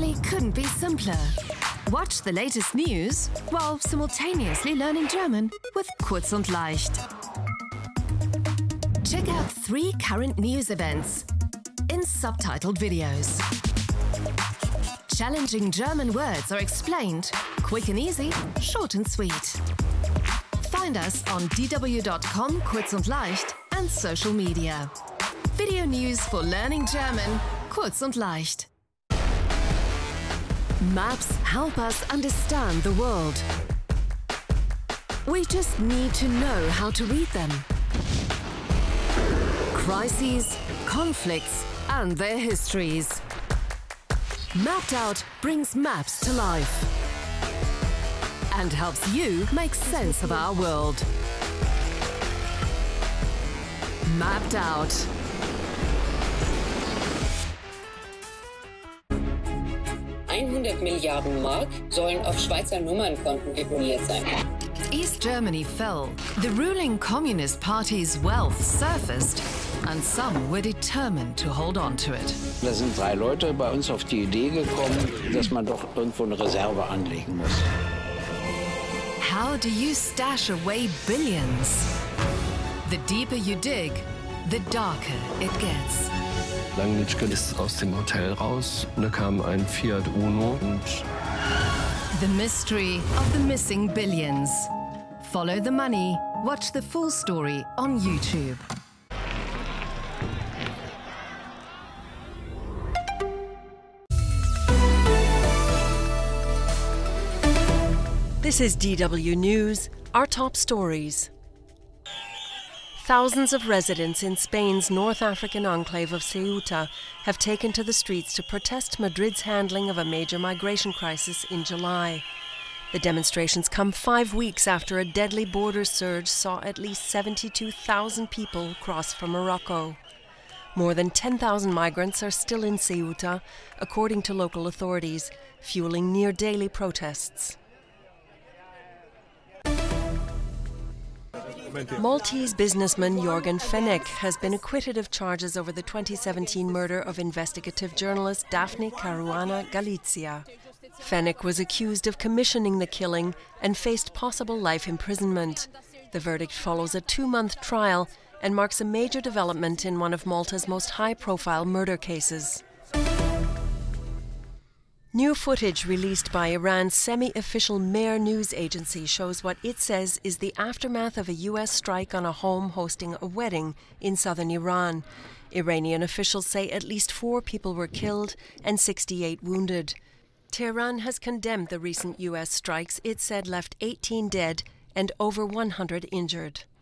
Germany couldn't be simpler. Watch the latest news while simultaneously learning German with Kurz und Leicht. Check out 3 current news events in subtitled videos. Challenging German words are explained, quick and easy, short and sweet. Find us on dw.com, Kurz und Leicht, and social media. Video news for learning German, Kurz und Leicht. Maps help us understand the world. We just need to know how to read them. Crises, conflicts, and their histories. Mapped Out brings maps to life and helps you make sense of our world. Mapped Out. Milliarden Mark sollen auf Schweizer Nummernkonten deponiert sein. East Germany fell, the ruling Communist Party's wealth surfaced, and some were determined to hold on to it. Da sind 3 Leute bei uns auf die Idee gekommen, dass man doch irgendwo eine Reserve anlegen muss. How do you stash away billions? The deeper you dig, the darker it gets. Langnitschke ist aus dem Hotel raus. Da kam ein Fiat Uno und... The mystery of the missing billions. Follow the money. Watch the full story on YouTube. This is DW News, our top stories. Thousands of residents in Spain's North African enclave of Ceuta have taken to the streets to protest Madrid's handling of a major migration crisis in July. The demonstrations come 5 weeks after a deadly border surge saw at least 72,000 people cross from Morocco. More than 10,000 migrants are still in Ceuta, according to local authorities, fueling near-daily protests. Maltese businessman Jorgen Fenech has been acquitted of charges over the 2017 murder of investigative journalist Daphne Caruana Galizia. Fenech was accused of commissioning the killing and faced possible life imprisonment. The verdict follows a 2-month trial and marks a major development in one of Malta's most high-profile murder cases. New footage released by Iran's semi-official Mehr news agency shows what it says is the aftermath of a U.S. strike on a home hosting a wedding in southern Iran. Iranian officials say at least 4 people were killed and 68 wounded. Tehran has condemned the recent U.S. strikes it said left 18 dead and over 100 injured.